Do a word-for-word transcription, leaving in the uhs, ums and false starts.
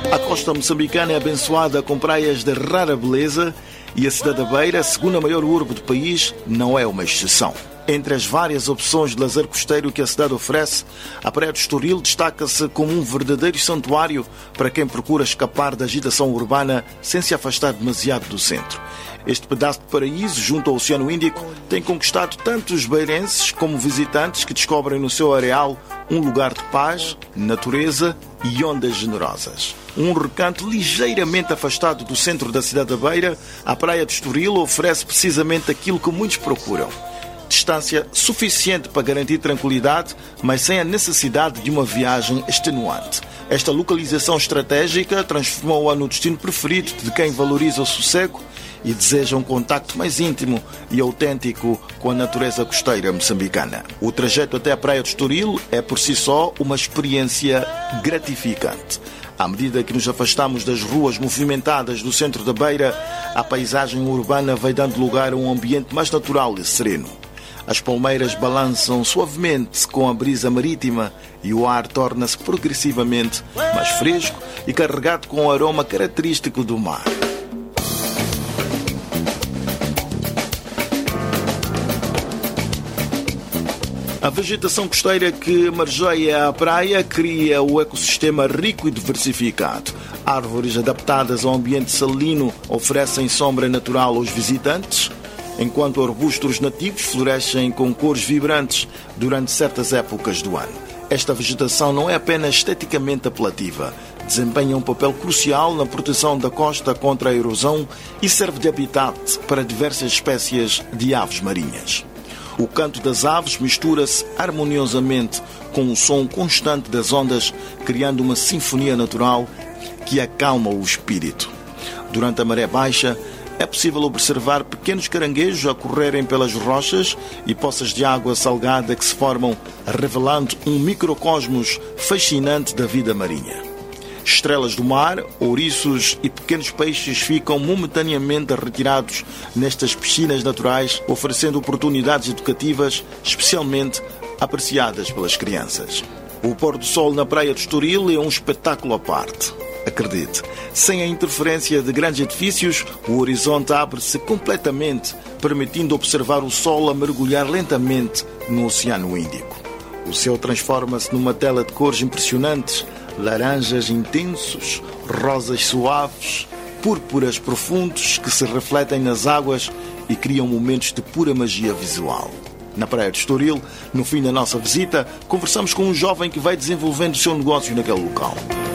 A costa moçambicana é abençoada com praias de rara beleza e a cidade da Beira, a segunda maior urbe do país, não é uma exceção. Entre as várias opções de lazer costeiro que a cidade oferece, a Praia do Estoril destaca-se como um verdadeiro santuário para quem procura escapar da agitação urbana sem se afastar demasiado do centro. Este pedaço de paraíso, junto ao Oceano Índico, tem conquistado tanto os beirenses como visitantes que descobrem no seu areal um lugar de paz, natureza e ondas generosas. Um recanto ligeiramente afastado do centro da cidade da Beira, a Praia do Estoril oferece precisamente aquilo que muitos procuram. Distância suficiente para garantir tranquilidade, mas sem a necessidade de uma viagem extenuante. Esta localização estratégica transformou-a no destino preferido de quem valoriza o sossego e deseja um contacto mais íntimo e autêntico com a natureza costeira moçambicana. O trajeto até a Praia do Estoril é por si só uma experiência gratificante. À medida que nos afastamos das ruas movimentadas do centro da Beira, a paisagem urbana vai dando lugar a um ambiente mais natural e sereno. As palmeiras balançam suavemente com a brisa marítima e o ar torna-se progressivamente mais fresco e carregado com o aroma característico do mar. A vegetação costeira que margeia a praia cria o ecossistema rico e diversificado. Árvores adaptadas ao ambiente salino oferecem sombra natural aos visitantes, enquanto arbustos nativos florescem com cores vibrantes durante certas épocas do ano. Esta vegetação não é apenas esteticamente apelativa, desempenha um papel crucial na proteção da costa contra a erosão e serve de habitat para diversas espécies de aves marinhas. O canto das aves mistura-se harmoniosamente com o som constante das ondas, criando uma sinfonia natural que acalma o espírito. Durante a maré baixa, é possível observar pequenos caranguejos a correrem pelas rochas e poças de água salgada que se formam, revelando um microcosmos fascinante da vida marinha. Estrelas do mar, ouriços e pequenos peixes ficam momentaneamente retirados nestas piscinas naturais, oferecendo oportunidades educativas especialmente apreciadas pelas crianças. O pôr do sol na Praia do Estoril é um espetáculo à parte. Acredite, sem a interferência de grandes edifícios, o horizonte abre-se completamente, permitindo observar o sol a mergulhar lentamente no Oceano Índico. O céu transforma-se numa tela de cores impressionantes, laranjas intensos, rosas suaves, púrpuras profundos que se refletem nas águas e criam momentos de pura magia visual. Na Praia do Estoril, no fim da nossa visita, conversamos com um jovem que vai desenvolvendo o seu negócio naquele local.